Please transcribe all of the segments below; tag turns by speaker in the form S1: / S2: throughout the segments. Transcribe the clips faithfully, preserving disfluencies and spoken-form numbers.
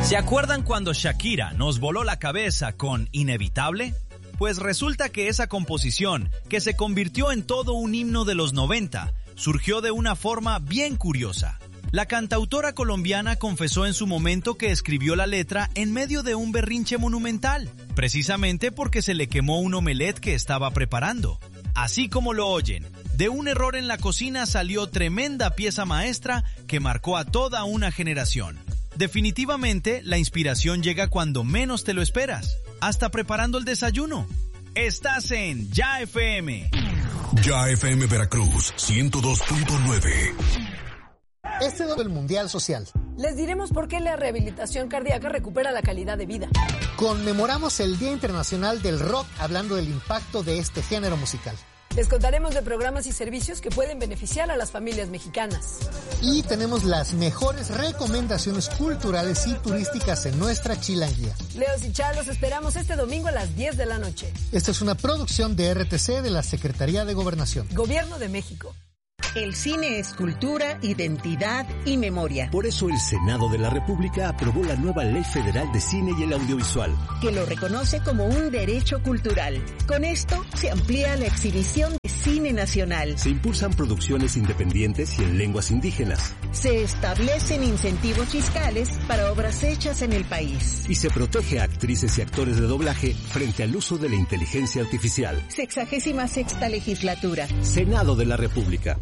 S1: ¿Se acuerdan cuando Shakira nos voló la cabeza con Inevitable? Pues resulta que esa composición, que se convirtió en todo un himno de los noventa, surgió de una forma bien curiosa. La cantautora colombiana confesó en su momento que escribió la letra en medio de un berrinche monumental, precisamente porque se le quemó un omelette que estaba preparando. Así como lo oyen, de un error en la cocina salió tremenda pieza maestra que marcó a toda una generación. Definitivamente, la inspiración llega cuando menos te lo esperas, hasta preparando el desayuno. Estás en Ya F M.
S2: Ya F M Veracruz, ciento dos punto nueve.
S3: Este es el Mundial Social.
S4: Les diremos por qué la rehabilitación cardíaca recupera la calidad de vida.
S3: Conmemoramos el Día Internacional del Rock hablando del impacto de este género musical.
S4: Les contaremos de programas y servicios que pueden beneficiar a las familias mexicanas.
S3: Y tenemos las mejores recomendaciones culturales y turísticas en nuestra chilanguía.
S4: Leos y Char, los esperamos este domingo a las diez de la noche.
S3: Esta es una producción de R T C de la Secretaría de Gobernación.
S4: Gobierno de México.
S5: El cine es cultura, identidad y memoria.
S6: Por eso el Senado de la República aprobó la nueva Ley Federal de Cine y el Audiovisual,
S5: que lo reconoce como un derecho cultural. Con esto se amplía la exhibición de cine nacional.
S6: Se impulsan producciones independientes y en lenguas indígenas.
S5: Se establecen incentivos fiscales para obras hechas en el país.
S6: Y se protege a actrices y actores de doblaje frente al uso de la inteligencia artificial.
S5: Sexagésima sexta legislatura.
S6: Senado de la República.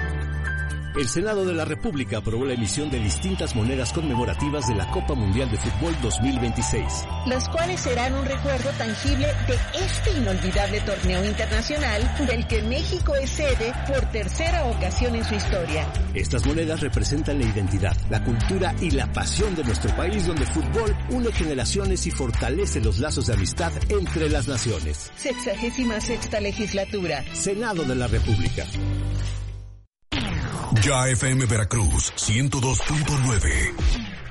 S6: El Senado de la República aprobó la emisión de distintas monedas conmemorativas de la Copa Mundial de Fútbol dos mil veintiséis.
S5: Las cuales serán un recuerdo tangible de este inolvidable torneo internacional del que México es sede por tercera ocasión en su historia.
S6: Estas monedas representan la identidad, la cultura y la pasión de nuestro país, donde el fútbol une generaciones y fortalece los lazos de amistad entre las naciones.
S5: Sexagésima sexta legislatura.
S6: Senado de la República.
S2: Ya F M Veracruz, ciento dos punto nueve.